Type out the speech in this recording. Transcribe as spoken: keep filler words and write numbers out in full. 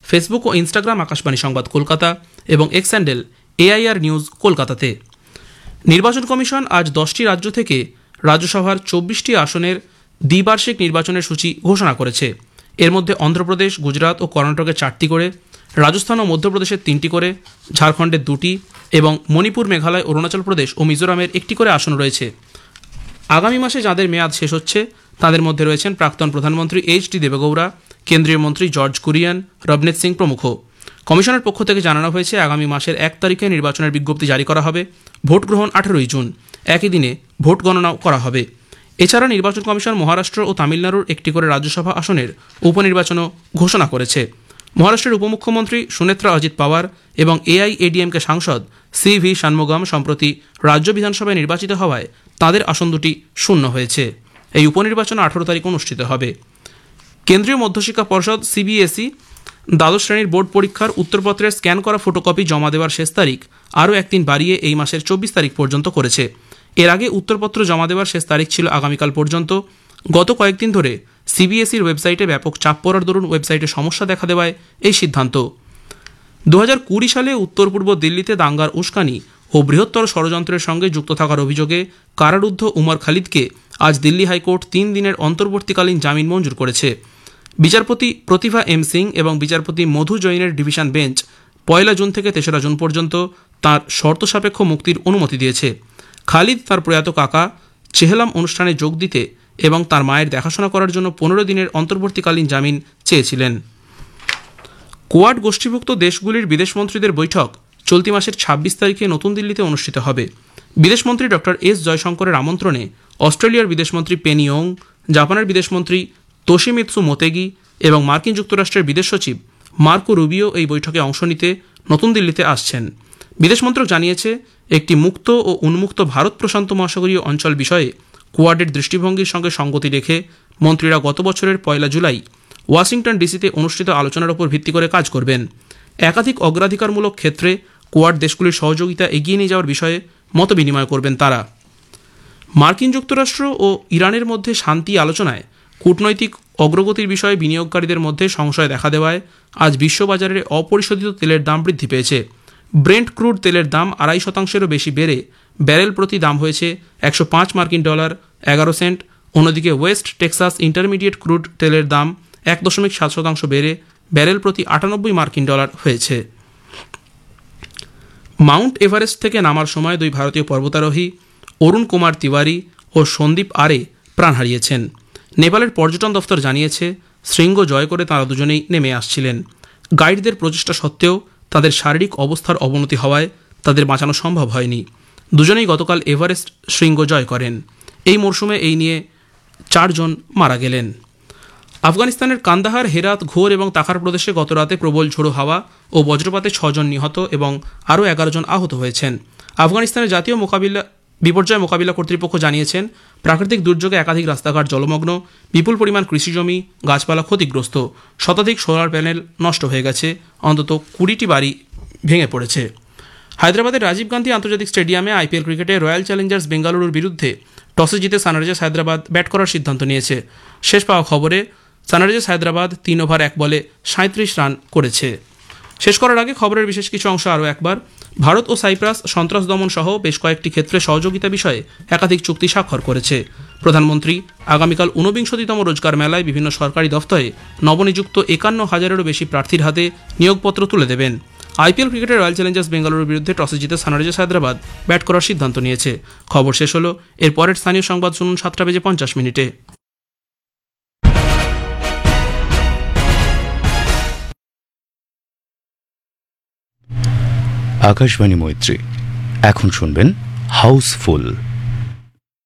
Facebook ও Instagram Akashvani সংবাদ কলকাতা এবং x handle AIR news কলকাতাতে। নির্বাচন কমিশন আজ দশটি রাজ্য থেকে রাজ্যসভার চব্বিশটি আসনের দ্বিবার্ষিক নির্বাচনের সূচি ঘোষণা করেছে। এর মধ্যে অন্ধ্রপ্রদেশ, গুজরাট ও কর্ণাটকের চারটি করে, রাজস্থান ও মধ্যপ্রদেশের তিনটি করে, ঝাড়খণ্ডের দুটি এবং মণিপুর, মেঘালয়, অরুণাচল প্রদেশ ও মিজোরামের একটি করে আসন রয়েছে। আগামী মাসে যাদের মেয়াদ শেষ হচ্ছে তাদের মধ্যে রয়েছেন প্রাক্তন প্রধানমন্ত্রী এইচ ডি দেবেগৌড়া, কেন্দ্রীয় মন্ত্রী জর্জ কুরিয়ান, রবনীত সিং প্রমুখ। কমিশনের পক্ষ থেকে জানানো হয়েছে, আগামী মাসের এক তারিখে নির্বাচনের বিজ্ঞপ্তি জারি করা হবে। ভোট গ্রহণ আঠেরোই জুন। একই দিনে ভোট গণনাও করা হবে। এছাড়া নির্বাচন কমিশন মহারাষ্ট্র ও তামিলনাড়ুর একটি করে রাজ্যসভা আসনের উপনির্বাচনও ঘোষণা করেছে। মহারাষ্ট্রের উপমুখ্যমন্ত্রী সুনেত্রা অজিত পাওয়ার এবং এআইএডিএমকে সাংসদ সি ভি ষাণমুগম সম্প্রতি রাজ্য বিধানসভায় নির্বাচিত হওয়ায় তাঁদের আসন দুটি শূন্য হয়েছে। এই উপনির্বাচন আঠারো তারিখ অনুষ্ঠিত হবে। কেন্দ্রীয় মধ্যশিক্ষা পর্ষদ সিবিএসই দ্বাদশ শ্রেণীর বোর্ড পরীক্ষার উত্তরপত্রের স্ক্যান করা ফটোকপি জমা দেওয়ার শেষ তারিখ আরও একদিন বাড়িয়ে এই মাসের চব্বিশ তারিখ পর্যন্ত করেছে। এর আগে উত্তরপত্র জমা দেওয়ার শেষ তারিখ ছিল আগামীকাল পর্যন্ত। গত কয়েকদিন ধরে সিবিএসইর ওয়েবসাইটে ব্যাপক চাপ পড়ার দরুন ওয়েবসাইটে সমস্যা দেখা দেওয়ায় এই সিদ্ধান্ত। দু হাজার কুড়ি সালে উত্তর পূর্ব দিল্লিতে দাঙ্গার উস্কানি ও বৃহত্তর ষড়যন্ত্রের সঙ্গে যুক্ত থাকার অভিযোগে কারারুদ্ধ উমর খালিদকে আজ দিল্লি হাইকোর্ট তিন দিনের অন্তর্বর্তীকালীন জামিন মঞ্জুর করেছে। বিচারপতি প্রতিভা এম সিং এবং বিচারপতি মধু জৈনের ডিভিশন বেঞ্চ পয়লা জুন থেকে তেসরা জুন পর্যন্ত তাঁর শর্ত সাপেক্ষ মুক্তির অনুমতি দিয়েছে। খালিদ তার প্রয়াত কাকা চেহলাম অনুষ্ঠানে যোগ দিতে এবং তার মায়ের দেখাশোনা করার জন্য পনেরো দিনের অন্তর্বর্তীকালীন জামিন চেয়েছিলেন। কোয়াড গোষ্ঠীভুক্ত দেশগুলির বিদেশমন্ত্রীদের বৈঠক চলতি মাসের ছাব্বিশ তারিখে নতুন দিল্লিতে অনুষ্ঠিত হবে। বিদেশমন্ত্রী ডক্টর এস জয়শঙ্করের আমন্ত্রণে অস্ট্রেলিয়ার বিদেশমন্ত্রী পেনি ইয়ং, জাপানের বিদেশমন্ত্রী তোশিমিৎসু মোতেগি এবং মার্কিন যুক্তরাষ্ট্রের বিদেশ সচিব মার্কো রুবিও এই বৈঠকে অংশ নিতে নতুন দিল্লিতে আসছেন। বিদেশ মন্ত্রক জানিয়েছে, একটি মুক্ত ও উন্মুক্ত ভারত প্রশান্ত মহাসাগরীয় অঞ্চল বিষয়ে কোয়াডের দৃষ্টিভঙ্গির সঙ্গে সঙ্গতি রেখে মন্ত্রীরা গত বছরের পয়লা জুলাই ওয়াশিংটন ডিসিতে অনুষ্ঠিত আলোচনার উপর ভিত্তি করে কাজ করবেন। একাধিক অগ্রাধিকারমূলক ক্ষেত্রে কোয়াড দেশগুলির সহযোগিতা এগিয়ে নিয়ে যাওয়ার বিষয়ে মত বিনিময় করবেন তারা। মার্কিন যুক্তরাষ্ট্র ও ইরানের মধ্যে শান্তি আলোচনায় কূটনৈতিক অগ্রগতির বিষয়ে বিনিয়োগকারীদের মধ্যে সংশয় দেখা দেওয়ায় আজ বিশ্ববাজারে অপরিশোধিত তেলের দাম বৃদ্ধি পেয়েছে। ব্রেন্ট ক্রুড তেলের দাম আড়াই শতাংশেরও বেশি বেড়ে ব্যারেল প্রতি দাম হয়েছে একশো পাঁচ মার্কিন ডলার এগারো সেন্ট। অন্যদিকে ওয়েস্ট টেক্সাস ইন্টারমিডিয়েট ক্রুড তেলের দাম এক দশমিক সাত শতাংশ বেড়ে ব্যারেল প্রতি আটানব্বই মার্কিন ডলার হয়েছে। মাউন্ট এভারেস্ট থেকে নামার সময় দুই ভারতীয় পর্বতারোহী অরুণ কুমার তিওয়ারি ও সন্দীপ আরে প্রাণ হারিয়েছেন। নেপালের পর্যটন দফতর জানিয়েছে, শৃঙ্গ জয় করে তাঁরা দুজনেই নেমে আসছিলেন। গাইডদের প্রচেষ্টা সত্ত্বেও তাদের শারীরিক অবস্থার অবনতি হওয়ায় তাদের বাঁচানো সম্ভব হয়নি। দুজনেই গতকাল এভারেস্ট শৃঙ্গ জয় করেন। এই মরশুমে এই নিয়ে চারজন মারা গেলেন। আফগানিস্তানের কান্দাহার, হেরাত, ঘোর এবং তাখার প্রদেশে গতরাতে প্রবল ঝোড়ো হাওয়া ও বজ্রপাতে ছজন নিহত এবং আরও এগারো জন আহত হয়েছেন। আফগানিস্তানের জাতীয় মোকাবিলা বিপর্যয় মোকাবিলা কর্তৃপক্ষ জানিয়েছেন, প্রাকৃতিক দুর্যোগে একাধিক রাস্তাঘাট জলমগ্ন, বিপুল পরিমাণ কৃষিজমি, গাছপালা ক্ষতিগ্রস্ত, শতাধিক সোলার প্যানেল নষ্ট হয়ে গেছে, অন্তত কুড়িটি বাড়ি ভেঙে পড়েছে। হায়দ্রাবাদের রাজীব গান্ধী আন্তর্জাতিক স্টেডিয়ামে আইপিএল ক্রিকেটে রয়্যাল চ্যালেঞ্জার্স বেঙ্গালুরুর বিরুদ্ধে টসে জিতে সানরাইজার্স হায়দ্রাবাদ ব্যাট করার সিদ্ধান্ত নিয়েছে। শেষ পাওয়া খবরে সানরাইজার্স হায়দ্রাবাদ তিন ওভার এক বলে সাঁত্রিশ রান করেছে। শেষ করার আগে খবরের বিশেষ কিছু অংশ আরও একবার। ভারত ও সাইপ্রাস সন্ত্রাস দমন সহ বেশ কয়েকটি ক্ষেত্রে সহযোগিতা বিষয়ে একাধিক চুক্তি স্বাক্ষর করেছে। প্রধানমন্ত্রী আগামীকাল ঊনবিংশতিতম রোজগার মেলায় বিভিন্ন সরকারি দফতরে নবনিযুক্ত একান্ন হাজারেরও বেশি প্রার্থীর হাতে নিয়োগপত্র তুলে দেবেন। আইপিএল ক্রিকেটে রয়্যাল চ্যালেঞ্জার্স বেঙ্গালুরুর বিরুদ্ধে টসে জিতে সানরাইজার্স হায়দ্রাবাদ ব্যাট করার সিদ্ধান্ত নিয়েছে। খবর শেষ হলো। এর পরের স্থানীয় সংবাদ শুনুন সাতটা বেজে পঞ্চাশ মিনিটে। আকাশবাণী মৈত্রী। এখন শুনবেন হাউসফুল।